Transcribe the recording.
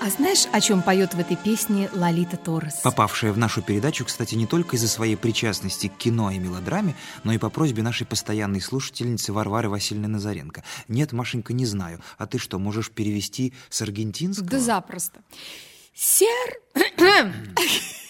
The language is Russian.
А знаешь, о чем поет в этой песне Лолита Торрес? Попавшая в нашу передачу, кстати, не только из-за своей причастности к кино и мелодраме, но и по просьбе нашей постоянной слушательницы Варвары Васильевны Назаренко. Нет, Машенька, не знаю. А ты что, можешь перевести с аргентинского? Да запросто.